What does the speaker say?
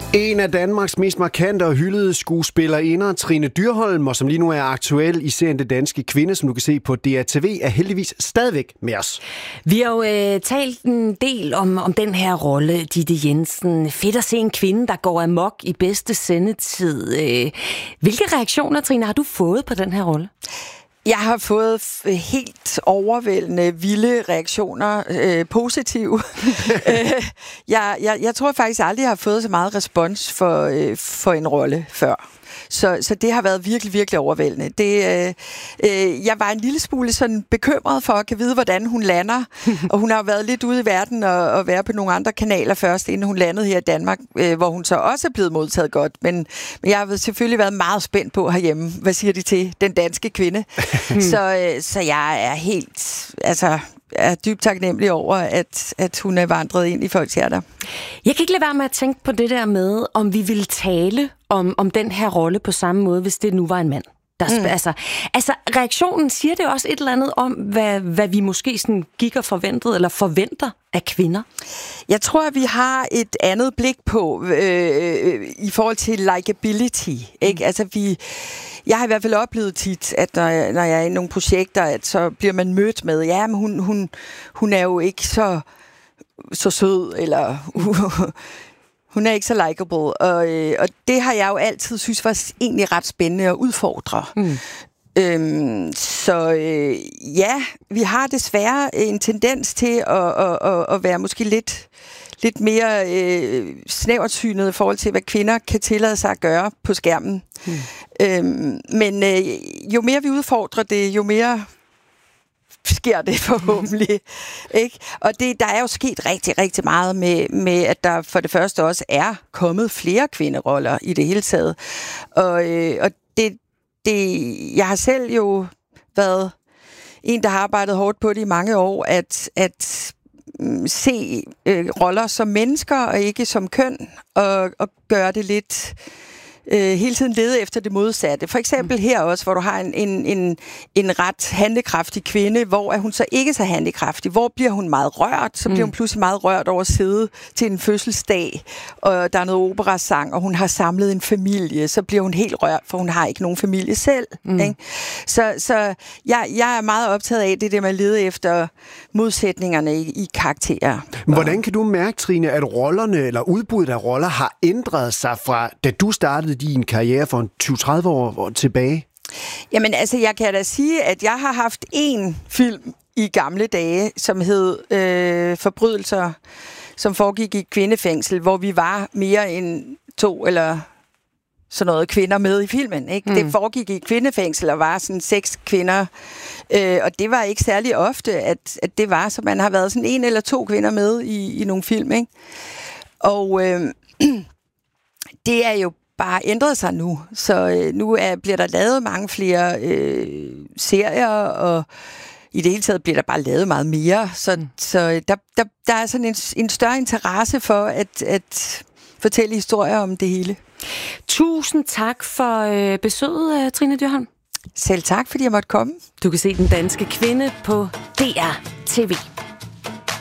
En af Danmarks mest markante og hyldede skuespillerinder, Trine Dyrholm, og som lige nu er aktuel i serien Det Danske Kvinde, som du kan se på DRTV, er heldigvis stadigvæk med os. Vi har jo talt en del om den her rolle, Ditte Jensen. Fedt at se en kvinde, der går amok i bedste sendetid. Hvilke reaktioner, Trine, har du fået på den her rolle? Jeg har fået helt vilde reaktioner, positive. Jeg tror faktisk aldrig, jeg har fået så meget respons for en rolle før. Så det har været virkelig, virkelig overvældende. Jeg var en lille smule sådan bekymret for at kan vide, hvordan hun lander. Og hun har været lidt ude i verden og være på nogle andre kanaler først, inden hun landede her i Danmark, hvor hun så også er blevet modtaget godt. Men jeg har selvfølgelig været meget spændt på herhjemme. Hvad siger de til den danske kvinde? Så jeg er helt... Jeg er dybt taknemmelig over, at hun er vandret ind i folks hjerter. Jeg kan ikke lade være med at tænke på det der med, om vi ville tale om den her rolle på samme måde, hvis det nu var en mand. Altså, reaktionen siger det også et eller andet om, hvad vi måske sådan gik og forventede, eller forventer af kvinder? Jeg tror, at vi har et andet blik på i forhold til likability. Ikke? Altså, jeg har i hvert fald oplevet tit, at når jeg er i nogle projekter, at så bliver man mødt med, ja, men hun er jo ikke så sød, eller hun er ikke så likable. Og det har jeg jo altid synes var egentlig ret spændende at udfordre. Ja, vi har desværre en tendens til at være måske lidt mere snævertsynet i forhold til, hvad kvinder kan tillade sig at gøre på skærmen. Men jo mere vi udfordrer det, jo mere sker det forhåbentlig. Ikke? Og der er jo sket rigtig, rigtig meget med, at der for det første også er kommet flere kvinderoller i det hele taget. Og jeg har selv jo været en, der har arbejdet hårdt på det i mange år, at se roller som mennesker og ikke som køn, og gøre det lidt hele tiden lede efter det modsatte. For eksempel her også, hvor du har en ret handlekraftig kvinde, hvor er hun så ikke så handlekraftig? Hvor bliver hun meget rørt? Så bliver hun pludselig meget rørt over at sidde til en fødselsdag, og der er noget operasang, og hun har samlet en familie. Så bliver hun helt rørt, for hun har ikke nogen familie selv. Ikke? Så jeg er meget optaget af det med at lede efter modsætningerne i karakterer. Hvordan kan du mærke, Trine, at rollerne eller udbuddet af roller har ændret sig fra, da du startede din karriere for 20-30 år tilbage? Jamen altså, jeg kan da sige, at jeg har haft en film i gamle dage, som hed Forbrydelser, som foregik i et kvindefængsel, hvor vi var mere end 2 eller sådan noget kvinder med i filmen. Ikke? Det foregik i et kvindefængsel, og var sådan 6 kvinder. Og det var ikke særlig ofte, at det var, så man har været sådan 1 eller 2 kvinder med i nogle film. Ikke? Og det er jo bare ændret sig nu. Så nu bliver der lavet mange flere serier, og i det hele taget bliver der bare lavet meget mere. Så der er sådan en større interesse for at fortælle historier om det hele. Tusind tak for besøget, Trine Dyrholm. Selv tak, fordi jeg måtte komme. Du kan se Den Danske Kvinde på DRTV.